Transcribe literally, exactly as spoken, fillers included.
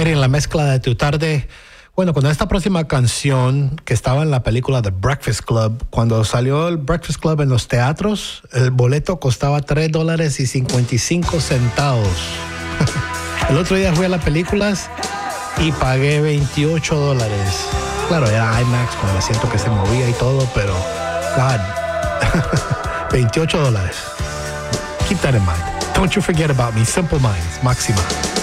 Erin, la mezcla de tu tarde. Bueno, con esta próxima canción que estaba en la película The Breakfast Club, cuando salió el Breakfast Club en los teatros, el boleto costaba tres dólares y cincuenta y cinco centavos. El otro día fui a las películas y pagué veintiocho dólares. Claro, era IMAX con el asiento que se movía y todo, pero God, veintiocho dólares. Keep that in mind. Don't you forget about me. Simple Minds, Máxima.